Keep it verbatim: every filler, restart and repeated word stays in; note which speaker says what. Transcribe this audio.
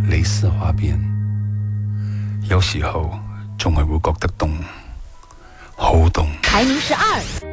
Speaker 1: 蕾絲花邊，有時候仲係會覺得凍，好凍。
Speaker 2: 排名十二。